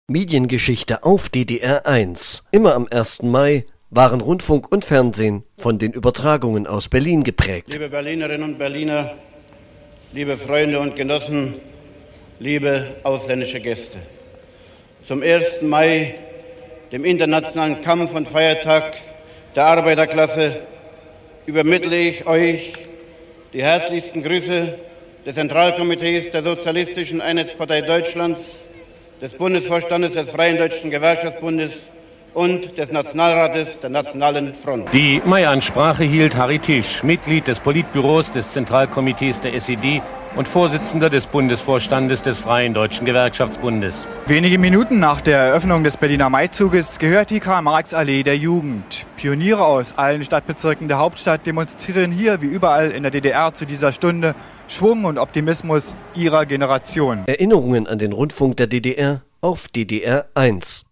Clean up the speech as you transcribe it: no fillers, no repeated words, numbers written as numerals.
Mediengeschichte auf DDR 1. Immer am 1. Mai waren Rundfunk und Fernsehen von den Übertragungen aus Berlin geprägt. Liebe Berlinerinnen und Berliner, liebe Freunde und Genossen, liebe ausländische Gäste. Zum 1. Mai, dem internationalen Kampf- und Feiertag der Arbeiterklasse, übermittle ich euch die herzlichsten Grüße des Zentralkomitees der Sozialistischen Einheitspartei Deutschlands, des Bundesvorstandes des Freien Deutschen Gewerkschaftsbundes und des Nationalrates der Nationalen Front. Die Mai-Ansprache hielt Harry Tisch, Mitglied des Politbüros des Zentralkomitees der SED und Vorsitzender des Bundesvorstandes des Freien Deutschen Gewerkschaftsbundes. Wenige Minuten nach der Eröffnung des Berliner Maizuges gehört die Karl-Marx-Allee der Jugend. Pioniere aus allen Stadtbezirken der Hauptstadt demonstrieren hier wie überall in der DDR zu dieser Stunde Schwung und Optimismus ihrer Generation. Erinnerungen an den Rundfunk der DDR auf DDR 1.